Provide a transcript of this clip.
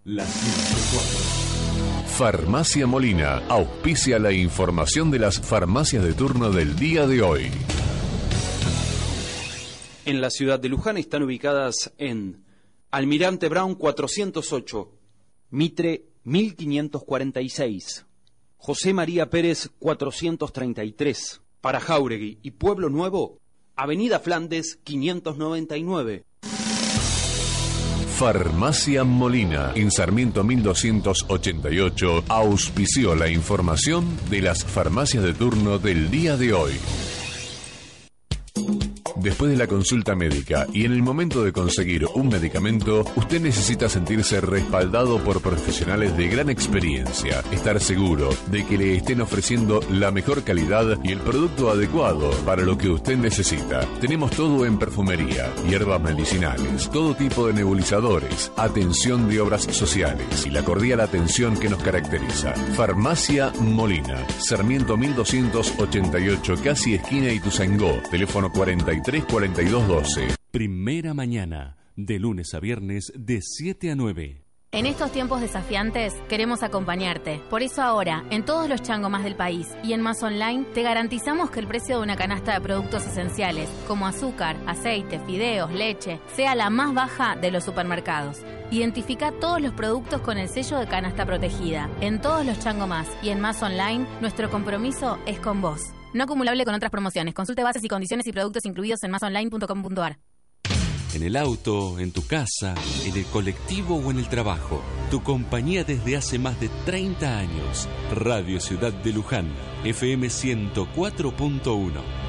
La 104. Farmacia Molina auspicia la información de las farmacias de turno del día de hoy. En la ciudad de Luján están ubicadas en Almirante Brown 408, Mitre 1546, José María Pérez 433, para Jáuregui y Pueblo Nuevo, Avenida Flandes 599. Farmacia Molina, en Sarmiento 1288, auspició la información de las farmacias de turno del día de hoy. Después de la consulta médica y en el momento de conseguir un medicamento, usted necesita sentirse respaldado por profesionales de gran experiencia, estar seguro de que le estén ofreciendo la mejor calidad y el producto adecuado para lo que usted necesita. Tenemos todo en perfumería, hierbas medicinales, todo tipo de nebulizadores, atención de obras sociales y la cordial atención que nos caracteriza. Farmacia Molina, Sarmiento 1288, casi esquina Ituzaingó, teléfono 434212. Primera mañana, de lunes a viernes, de 7 a 9. En estos tiempos desafiantes queremos acompañarte. Por eso ahora, en todos los changos del país y en Más Online, te garantizamos que el precio de una canasta de productos esenciales, como azúcar, aceite, fideos, leche, sea la más baja de los supermercados. Identifica todos los productos con el sello de canasta protegida. En todos los changos y en Más Online, nuestro compromiso es con vos. No acumulable con otras promociones. Consulte bases y condiciones y productos incluidos en masonline.com.ar. En el auto, en tu casa, en el colectivo o en el trabajo. Tu compañía desde hace más de 30 años. Radio Ciudad de Luján, FM 104.1.